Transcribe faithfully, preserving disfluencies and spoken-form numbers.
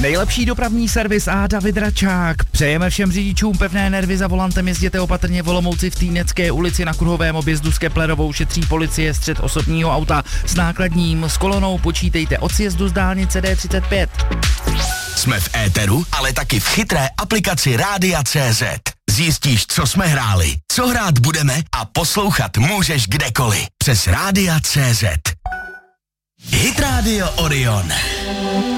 Nejlepší dopravní servis a David Račák. Přejeme všem řidičům pevné nervy za volantem, jezděte opatrně v Olomouci v Týnecké ulici na kruhovém objezdu s Keplerovou, šetří policie střed osobního auta s nákladním, s kolonou počítejte od sjezdu z dálnice D třicet pět. Jsme v éteru, ale taky v chytré aplikaci Rádia tečka cé zet. Zjistíš, co jsme hráli, co hrát budeme a poslouchat můžeš kdekoliv přes Rádia tečka cé zet. Hit Radio Orion.